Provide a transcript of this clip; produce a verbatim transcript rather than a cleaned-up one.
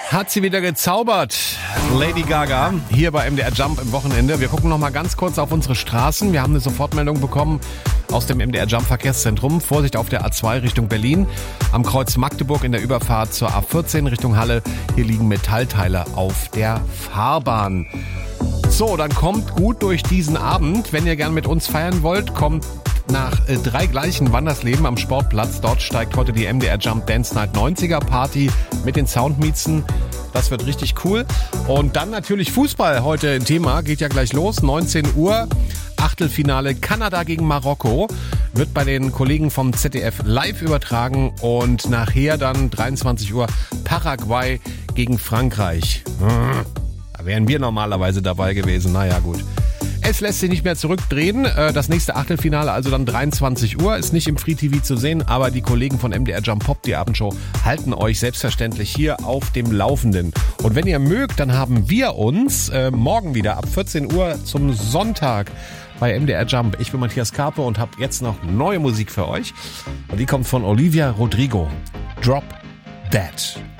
Hat sie wieder gezaubert, Lady Gaga, hier bei M D R Jump im Wochenende. Wir gucken noch mal ganz kurz auf unsere Straßen. Wir haben eine Sofortmeldung bekommen aus dem M D R Jump Verkehrszentrum. Vorsicht auf der A zwei Richtung Berlin. Am Kreuz Magdeburg in der Überfahrt zur A vierzehn Richtung Halle. Hier liegen Metallteile auf der Fahrbahn. So, dann kommt gut durch diesen Abend. Wenn ihr gern mit uns feiern wollt, kommt nach äh, drei gleichen Wandersleben am Sportplatz. Dort steigt heute die M D R Jump Dance Night neunziger Party mit den Soundmiezen. Das wird richtig cool. Und dann natürlich Fußball heute ein Thema. Geht ja gleich los. neunzehn Uhr. Achtelfinale Kanada gegen Marokko. Wird bei den Kollegen vom Z D F live übertragen. Und nachher dann dreiundzwanzig Uhr Paraguay gegen Frankreich. Da wären wir normalerweise dabei gewesen. Naja, gut. Es lässt sich nicht mehr zurückdrehen. Das nächste Achtelfinale, also dann dreiundzwanzig Uhr, ist nicht im Free T V zu sehen, aber die Kollegen von M D R Jump Pop, die Abendshow, halten euch selbstverständlich hier auf dem Laufenden. Und wenn ihr mögt, dann haben wir uns äh, morgen wieder ab vierzehn Uhr zum Sonntag bei M D R Jump. Ich bin Matthias Karpe und habe jetzt noch neue Musik für euch. Und die kommt von Olivia Rodrigo. Drop Dead.